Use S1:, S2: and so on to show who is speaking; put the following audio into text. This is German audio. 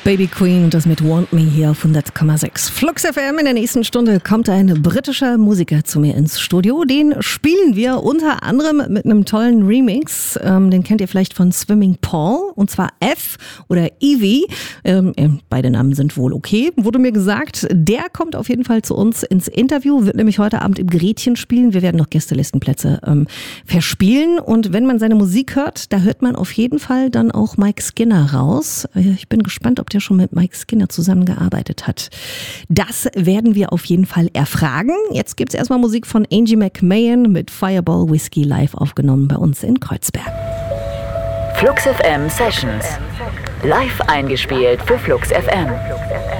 S1: Baby Queen und das mit Want Me hier auf 100,6 Flux FM. In der nächsten Stunde kommt ein britischer Musiker zu mir ins Studio. Den spielen wir unter anderem mit einem tollen Remix. Den kennt ihr vielleicht von Swimming Paul, und zwar F oder Evie. Beide Namen sind wohl okay, wurde mir gesagt. Der kommt auf jeden Fall zu uns ins Interview, wird nämlich heute Abend im Gretchen spielen. Wir werden noch Gästelistenplätze verspielen. Und wenn man seine Musik hört, da hört man auf jeden Fall dann auch Mike Skinner raus. Ich bin gespannt, ob der schon mit Mike Skinner zusammengearbeitet hat. Das werden wir auf jeden Fall erfragen. Jetzt gibt es erstmal Musik von Angie McMahon mit Fireball Whiskey live aufgenommen bei uns in Kreuzberg.
S2: Flux FM Sessions. Live eingespielt für Flux FM.